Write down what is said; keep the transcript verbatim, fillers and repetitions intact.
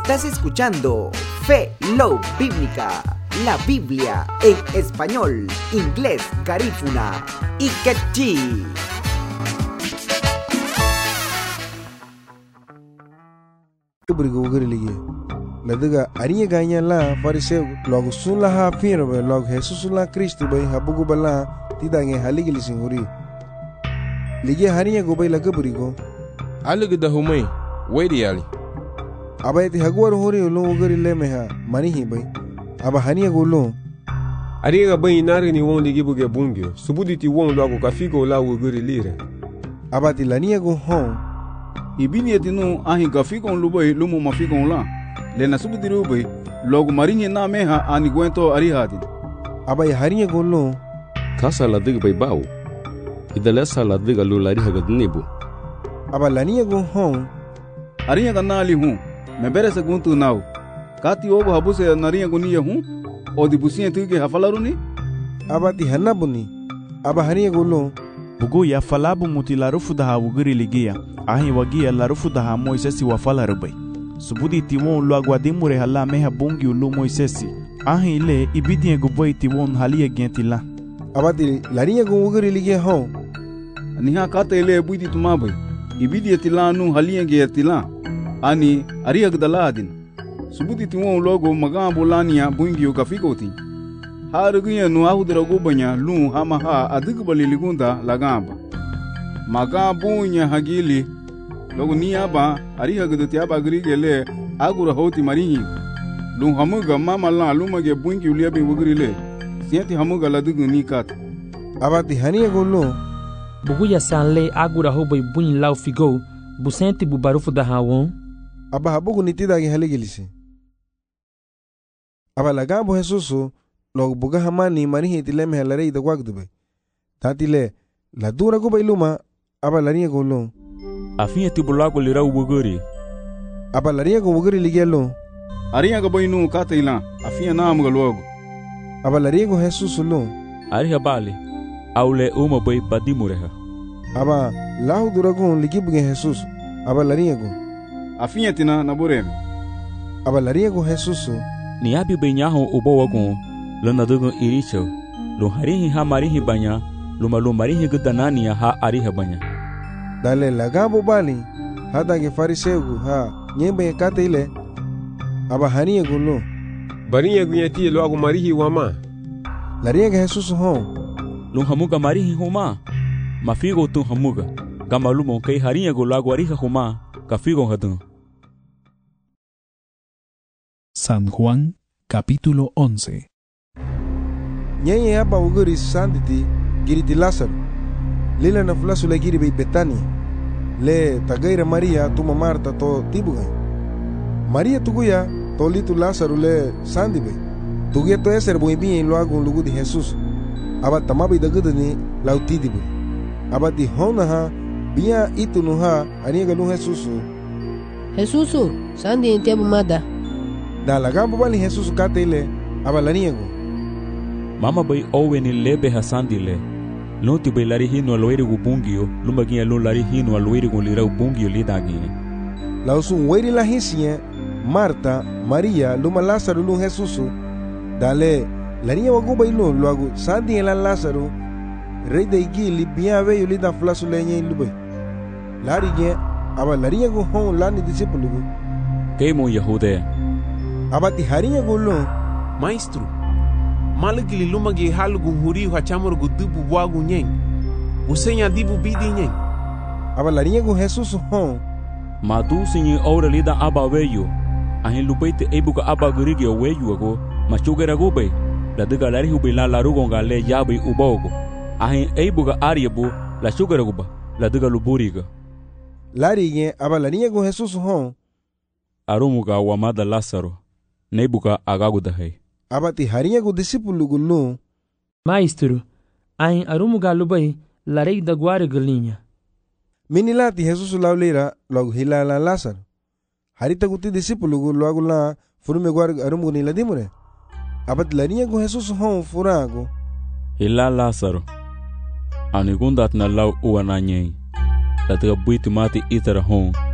Estás escuchando Fe Love Bíblica, la Biblia en español, inglés, garífuna y quechí. Ladaga ariya ganya la fariseu logo sun la ha piro be logo Jesus la Cristo be habugu bala tidange haligili singuri lige hariya go be laga burigo alugu da humai wedi ali abai ti hagwar hori lo gari le meha mani hi be aba haniya go lo ariya be inari ni won ligi buge bungyo subudi ti won logo kafigo la wo gari lire aba ti laniya go hon ibini etinu ahi kafigo lubai lumo mafigo la le na subu diru bai logo marinhe na meha ani guento ari hadin abai hariya gollo kasa la dig bai bau idala sala dig alu lari hagad nibu aba laniya go hon ariya ganna ali hu me bere se guntu nau kati obo habuse nariya guniya hu odi busiye tuge hafalaruni aba ti hanabuni aba hariya gollo bugu ya falabu mutilarufu da hawugiri ligia ahi wagia larufu da ha moisesi wa falarubai subudi tiwon lo aguadimure hala meha bungi ulu moisesi ahi ile ibidie guboi tiwon halia gentila abadi lariya go wugiri ligia ho niha kata ile buidi tumabai ibidie tilanu halia gentila ani ariya gdaladin subudi tiwon logo magambo lania bungi ukafiko harugiya nu ahudra gubanya lu hama ha adigbali ligunda lagamba magabunya hagili logo niaba ari hagdoti aba grigele agura hoti marihi lu hamuga mama la lumage bunki uliabe wugrile sienti hamuga la dugu nikat abati haniya gollo buguya sanle agura hobai bun law figo busenti bubarufu da hawon aba habugu nitida ge haligilisi aba lagambo Jesusu logo buga hamani marihi tileme halare ida gwagdube tatile la dura go bailuma aba lariya gollo afiya tibulago lira ubuguri aba lariya go ubuguri ligelo ariya go boinu kataila afiya namuga logo aba lariya go Jesus lo ariya bali aule uma boy badimureha aba lahu durago ligibuge Jesus aba lariya go afiya tina naburem aba lariya go Jesus ni abi benyaho ubowago lana dugo iricho lo harihi ha marihi banya lo malu marihi gudanania ha ariha banya dale lagabo bali hada ge fariseu ha nyembe kate ile aba haniye gulo bariye gunyati lo agu marihi wama lariye ge Jesus ho lo hamuga marihi homa mafigo tu hamuga gamalumo kai hariye gulo agu ariha homa kafigo hadu. San Juan capítulo once. Nyenye hapa uguri sanditi giriti Lázaro lila na fulasu le giri be Betania le tagaira Maria tuma Marta to tibuga Maria tuguya to litu Lázaro le sandibe tuguya to eser boi bien lo hago lugu de Jesus aba tamabi dagudani lautidibu aba di hona ha bia itu no ha aniga lu Jesus Jesus sandi entiabu mada da la gambo bali Jesus katele aba laniego mama bai oweni lebe hasandile lonti bai lari hino aloiri gubungio lumagia lo lari hino aloiri gulira ubungio lidagini lausun weri la hisia Marta Maria luma Lázaro lu Jesus dale lariya waguba ilo luagu sandi ela Lázaro rei de igili bia ve yulida flasu lenye lubai lari ge aba lariya go hon lani discípulo keimo yahude aba ti hariya go lo maestro malagili lumagi halugu huri hachamur gudubu wagu nyeng usenya dibu bidi nyeng aba lariya go Jesus hon madu sinyi ora lida aba weyo ahin lupaite ebuka aba gurigio weyo ago machugera gube la diga lari hubi la larugo ngale yabi ubogo ahin ebuka ariabu la sugera guba la diga luburiga lari ge aba lariya go Jesus hon arumuga wamada Lázaro nebuka agagudahay abati hariya go discípulo gulu maestro ain arumuga lubai larei da guare galinha minilati Jesus laulira logo hilala Lázaro harita guti discípulo gulu agula furume guare arumugo ni ladimure abat lariya go Jesus hon furago hilala Lázaro anigundat na lau uananyei la tiga buiti mati itara hon